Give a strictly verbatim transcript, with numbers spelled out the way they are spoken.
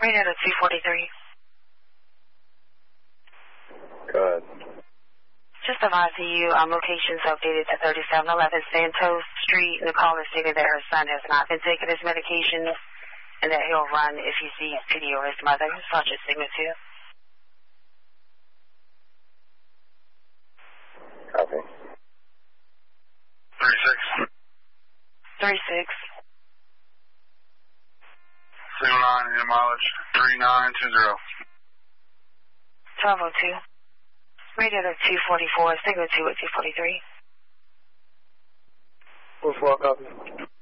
Radio to two forty-three. Go ahead. Just advising you, um, location's updated to thirty-seven eleven Santos Street. The caller stated that her son has not been taking his medication and that he'll run if he sees P D or his mother. So I'll just signal to you. Copy. thirty-six. thirty-six. zero nine, your mileage, three nine two zero. twelve oh two. Radio to two forty-four, signal two at two forty-three. four four, copy.